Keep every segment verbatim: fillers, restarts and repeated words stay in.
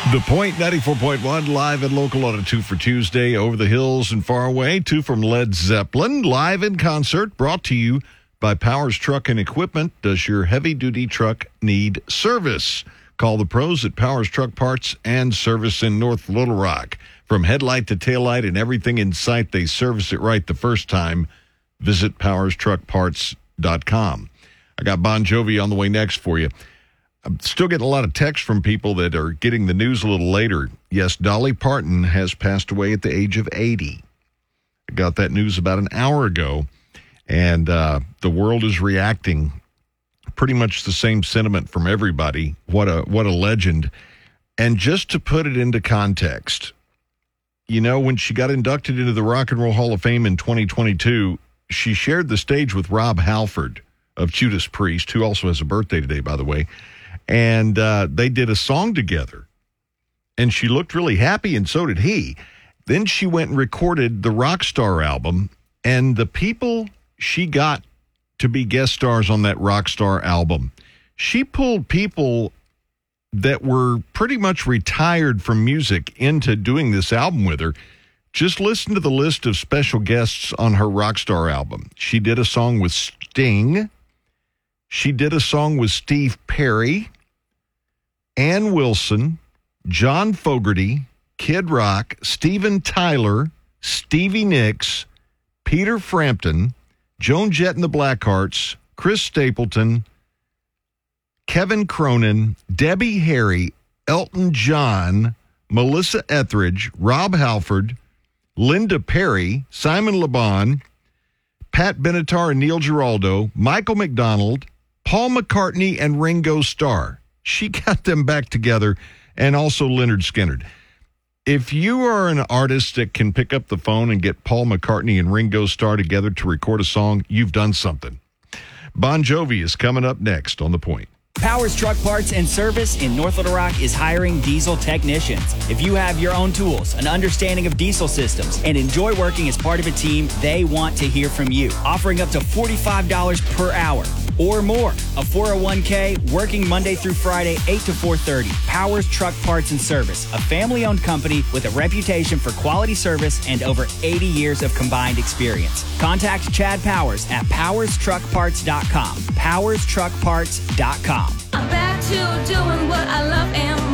The Point ninety-four point one, live and local on a two for Tuesday, over the hills and far away. Two from Led Zeppelin, live in concert, brought to you by Powers Truck and Equipment. Does your heavy-duty truck need service? Call the pros at Powers Truck Parts and Service in North Little Rock. From headlight to taillight and everything in sight, they service it right the first time. Visit powers truck parts dot com. I got Bon Jovi on the way next for you. I'm still getting a lot of texts from people that are getting the news a little later. Yes, Dolly Parton has passed away at the age of eighty. I got that news about an hour ago, and uh, the world is reacting. Pretty much the same sentiment from everybody. What a what a legend. And just to put it into context, you know, when she got inducted into the Rock and Roll Hall of Fame in twenty twenty-two, she shared the stage with Rob Halford of Judas Priest, who also has a birthday today, by the way. And uh, they did a song together. And she looked really happy, and so did he. Then she went and recorded the Rockstar album, and the people she got to be guest stars on that Rockstar album, she pulled people that were pretty much retired from music into doing this album with her. Just listen to the list of special guests on her Rockstar album. She did a song with Sting. She did a song with Steve Perry, Ann Wilson, John Fogerty, Kid Rock, Steven Tyler, Stevie Nicks, Peter Frampton, Joan Jett and the Blackhearts, Chris Stapleton, Kevin Cronin, Debbie Harry, Elton John, Melissa Etheridge, Rob Halford, Linda Perry, Simon Le Bon, Pat Benatar and Neil Giraldo, Michael McDonald, Paul McCartney, and Ringo Starr. She got them back together, and also Lynyrd Skynyrd. If you are an artist that can pick up the phone and get Paul McCartney and Ringo Starr together to record a song, you've done something. Bon Jovi is coming up next on The Point. Powers Truck Parts and Service in North Little Rock is hiring diesel technicians. If you have your own tools, an understanding of diesel systems, and enjoy working as part of a team, they want to hear from you. Offering up to forty-five dollars per hour or more. A four oh one k, working Monday through Friday, eight to four thirty. Powers Truck Parts and Service, a family-owned company with a reputation for quality service and over eighty years of combined experience. Contact Chad Powers at powers truck parts dot com. powers truck parts dot com. I'm back to doing what I love and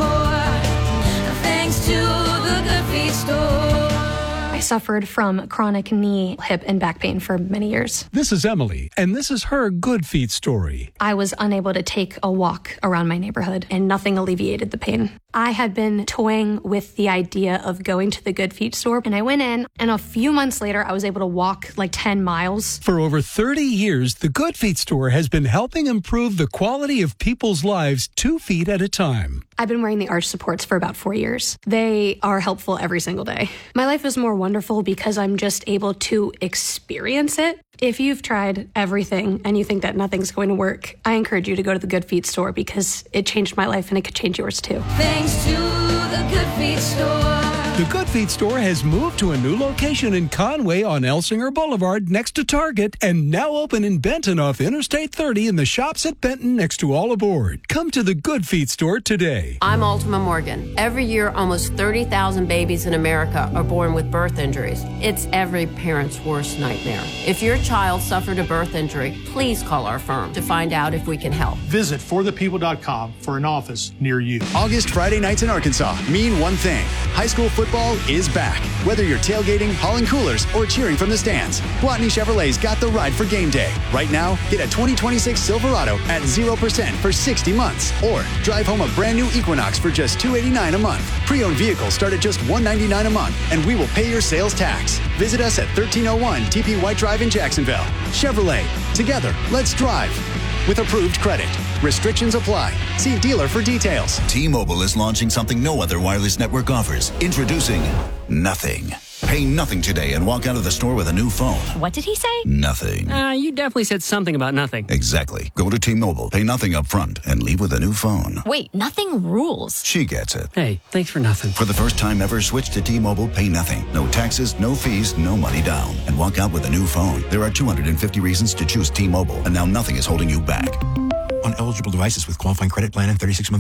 more, thanks to the Good Feet store. I suffered from chronic knee, hip, and back pain for many years. This is Emily, and this is her Good Feet story. I was unable to take a walk around my neighborhood, and nothing alleviated the pain. I had been toying with the idea of going to the Good Feet store, and I went in, and a few months later, I was able to walk like ten miles. For over thirty years, the Good Feet store has been helping improve the quality of people's lives two feet at a time. I've been wearing the arch supports for about four years. They are helpful every single day. My life is more wonderful because I'm just able to experience it. If you've tried everything and you think that nothing's going to work, I encourage you to go to the Good Feet store because it changed my life and it could change yours too. Thanks to the Good Feet store. The Good Feet store has moved to a new location in Conway on Elsinger Boulevard next to Target and now open in Benton off Interstate thirty in the shops at Benton next to All Aboard. Come to the Good Feet store today. I'm Ultima Morgan. Every year, almost thirty thousand babies in America are born with birth injuries. It's every parent's worst nightmare. If your child suffered a birth injury, please call our firm to find out if we can help. Visit for the people dot com for an office near you. August Friday nights in Arkansas mean one thing. High school football is back. Whether you're tailgating, hauling coolers, or cheering from the stands, Blatney Chevrolet's got the ride for game day. Right now, get a twenty twenty-six Silverado at zero percent for sixty months. Or drive home a brand new Equinox for just two hundred eighty-nine dollars a month. Pre-owned vehicles start at just one hundred ninety-nine dollars a month, and we will pay your sales tax. Visit us at thirteen oh one T P White Drive in Jacksonville. Chevrolet. Together, let's drive. With approved credit. Restrictions apply. See dealer for details. T-Mobile is launching something no other wireless network offers. Introducing Nothing. Pay nothing today and walk out of the store with a new phone. What did he say? Nothing. Uh, you definitely said something about nothing. Exactly. Go to T-Mobile, pay nothing up front, and leave with a new phone. Wait, nothing rules. She gets it. Hey, thanks for nothing. For the first time ever, switch to T-Mobile, pay nothing. No taxes, no fees, no money down. And walk out with a new phone. There are two hundred fifty reasons to choose T-Mobile, and now nothing is holding you back. On eligible devices with qualifying credit plan and thirty-six month